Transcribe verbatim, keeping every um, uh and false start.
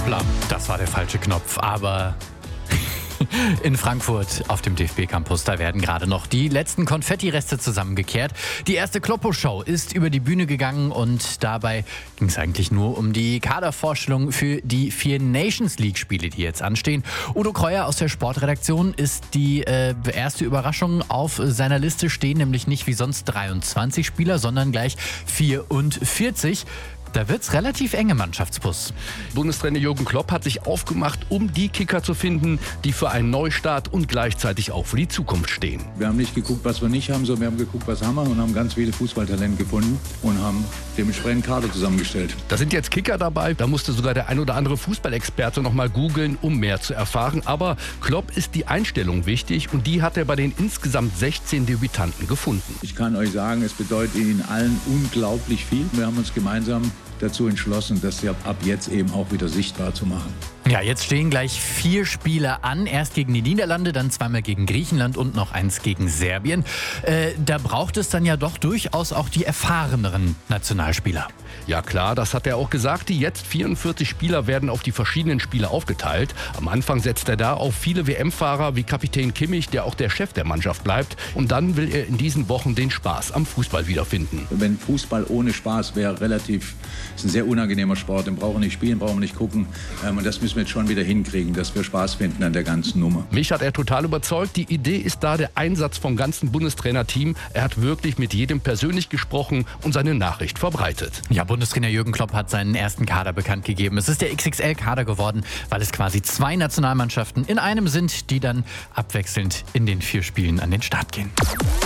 Hoppla, das war der falsche Knopf, aber in Frankfurt auf dem D F B-Campus, da werden gerade noch die letzten Konfettireste zusammengekehrt. Die erste Kloppo-Show ist über die Bühne gegangen und dabei ging es eigentlich nur um die Kadervorstellung für die vier Nations League-Spiele, die jetzt anstehen. Udo Kreuer aus der Sportredaktion ist die äh, erste Überraschung. Auf seiner Liste stehen nämlich nicht wie sonst dreiundzwanzig Spieler, sondern gleich vierundvierzig. Da wird's relativ eng im Mannschaftsbus. Bundestrainer Jürgen Klopp hat sich aufgemacht, um die Kicker zu finden, die für einen Neustart und gleichzeitig auch für die Zukunft stehen. Wir haben nicht geguckt, was wir nicht haben, sondern wir haben geguckt, was haben wir und haben ganz viele Fußballtalente gefunden und haben dementsprechend Kader zusammengestellt. Da sind jetzt Kicker dabei, da musste sogar der ein oder andere Fußballexperte noch mal googeln, um mehr zu erfahren. Aber Klopp ist die Einstellung wichtig und die hat er bei den insgesamt sechzehn Debütanten gefunden. Ich kann euch sagen, es bedeutet ihnen allen unglaublich viel. Wir haben uns gemeinsam dazu entschlossen, das ja ab jetzt eben auch wieder sichtbar zu machen. Ja, jetzt stehen gleich vier Spiele an. Erst gegen die Niederlande, dann zweimal gegen Griechenland und noch eins gegen Serbien. Äh, da braucht es dann ja doch durchaus auch die erfahreneren Nationalspieler. Ja klar, das hat er auch gesagt. Die jetzt vierundvierzig Spieler werden auf die verschiedenen Spiele aufgeteilt. Am Anfang setzt er da auf viele W M-Fahrer wie Kapitän Kimmich, der auch der Chef der Mannschaft bleibt. Und dann will er in diesen Wochen den Spaß am Fußball wiederfinden. Wenn Fußball ohne Spaß wäre, relativ, ist ein sehr unangenehmer Sport. Den brauchen wir nicht spielen, brauchen wir nicht gucken. Ähm, und das müssen wir jetzt schon wieder hinkriegen, dass wir Spaß finden an der ganzen Nummer. Mich hat er total überzeugt. Die Idee ist da der Einsatz vom ganzen Bundestrainerteam. Er hat wirklich mit jedem persönlich gesprochen und seine Nachricht verbreitet. Ja, Bundestrainer Jürgen Klopp hat seinen ersten Kader bekannt gegeben. Es ist der X X L-Kader geworden, weil es quasi zwei Nationalmannschaften in einem sind, die dann abwechselnd in den vier Spielen an den Start gehen.